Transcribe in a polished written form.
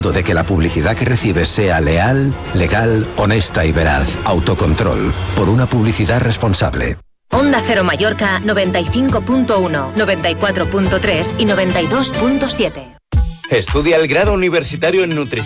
de que la publicidad que recibes sea leal, legal, honesta y veraz. Autocontrol. Por una publicidad responsable. Onda Cero Mallorca 95.1, 94.3 y 92.7. Estudia el grado universitario en nutrición